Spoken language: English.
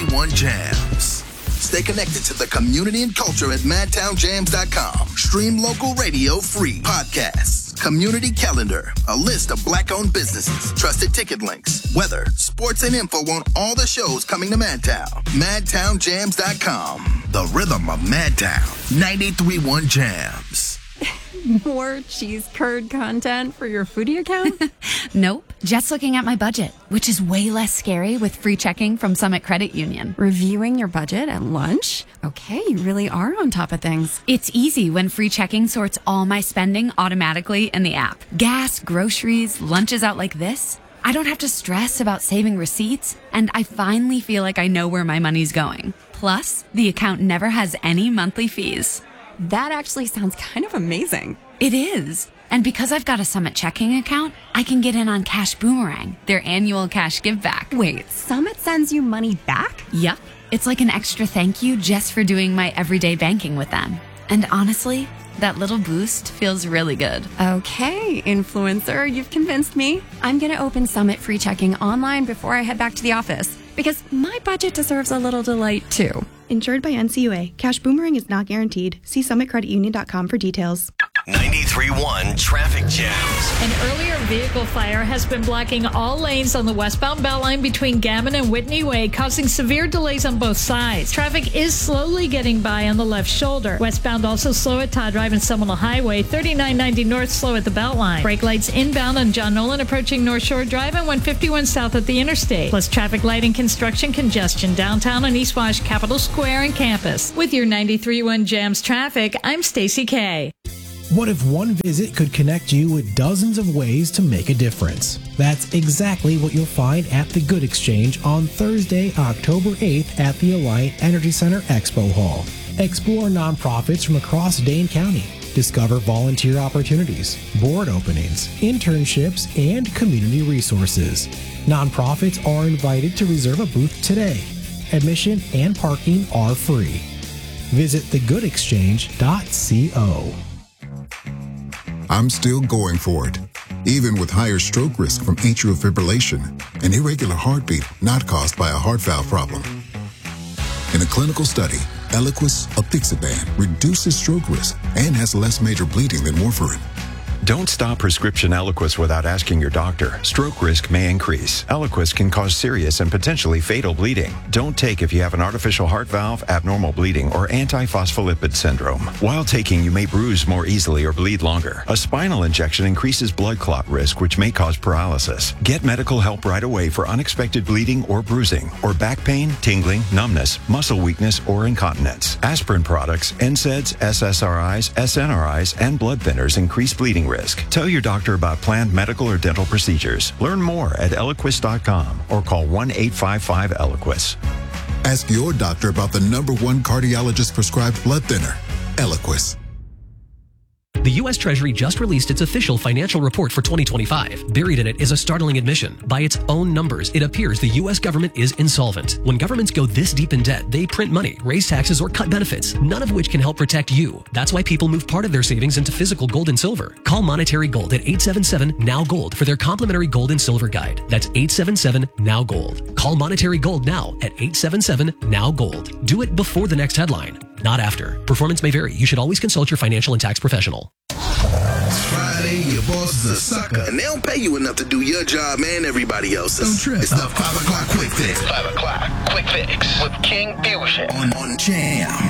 93.1 Jams. Stay connected to the community and culture at madtownjams.com. Stream local radio free. Podcasts, community calendar, a list of black-owned businesses, trusted ticket links, weather, sports, and info on all the shows coming to Madtown. Madtownjams.com. The rhythm of Madtown. 93.1 Jams. More cheese curd content for your foodie account? Nope. Just looking at my budget, which is way less scary with free checking from Summit Credit Union. Reviewing your budget at lunch? Okay, you really are on top of things. It's easy when free checking sorts all my spending automatically in the app. Gas, groceries, lunches out like this. I don't have to stress about saving receipts, and I finally feel like I know where my money's going. Plus, the account never has any monthly fees. That actually sounds kind of amazing. It is. And because I've got a Summit checking account, I can get in on Cash Boomerang, their annual cash give back. Wait, Summit sends you money back? Yup. It's like an extra thank you just for doing my everyday banking with them. And honestly, that little boost feels really good. Okay, influencer, you've convinced me. I'm going to open Summit free checking online before I head back to the office, because my budget deserves a little delight too. Insured by NCUA. Cash Boomerang is not guaranteed. See summitcreditunion.com for details. 93.1 Traffic Jams. An earlier vehicle fire has been blocking all lanes on the westbound Beltline between Gammon and Whitney Way, causing severe delays on both sides. Traffic is slowly getting by on the left shoulder. Westbound also slow at Todd Drive and Seminole Highway. 3990 north slow at the Beltline. Brake lights inbound on John Nolan approaching North Shore Drive and 151 south at the interstate. Plus traffic light and construction congestion downtown and East Wash, Capitol Square and Campus. With your 93.1 Jams traffic, I'm Stacey K. What if one visit could connect you with dozens of ways to make a difference? That's exactly what you'll find at the Good Exchange on Thursday, October 8th at the Alliant Energy Center Expo Hall. Explore nonprofits from across Dane County. Discover volunteer opportunities, board openings, internships, and community resources. Nonprofits are invited to reserve a booth today. Admission and parking are free. Visit thegoodexchange.co. I'm still going for it, even with higher stroke risk from atrial fibrillation, an irregular heartbeat not caused by a heart valve problem. In a clinical study, Eliquis apixaban reduces stroke risk and has less major bleeding than warfarin. Don't stop prescription Eliquis without asking your doctor. Stroke risk may increase. Eliquis can cause serious and potentially fatal bleeding. Don't take if you have an artificial heart valve, abnormal bleeding, or antiphospholipid syndrome. While taking, you may bruise more easily or bleed longer. A spinal injection increases blood clot risk, which may cause paralysis. Get medical help right away for unexpected bleeding or bruising, or back pain, tingling, numbness, muscle weakness, or incontinence. Aspirin products, NSAIDs, SSRIs, SNRIs, and blood thinners increase bleeding risk. Tell your doctor about planned medical or dental procedures. Learn more at Eliquis.com or call 1-855-ELIQUIS. Ask your doctor about the #1 cardiologist prescribed blood thinner, Eliquis. The U.S. Treasury just released its official financial report for 2025. Buried in it is a startling admission. By its own numbers, it appears the U.S. government is insolvent. When governments go this deep in debt, they print money, raise taxes, or cut benefits, none of which can help protect you. That's why people move part of their savings into physical gold and silver. Call Monetary Gold at 877-NOW-GOLD for their complimentary gold and silver guide. That's 877-NOW-GOLD. Call Monetary Gold now at 877-NOW-GOLD. Do it before the next headline, not after. Performance may vary. You should always consult your financial and tax professional. It's Friday, your boss is a sucker, and they don't pay you enough to do your job and everybody else's. Don't trip. It's the 5 o'clock quick fix. 5 o'clock Quick Fix with King Fusion. On Jam.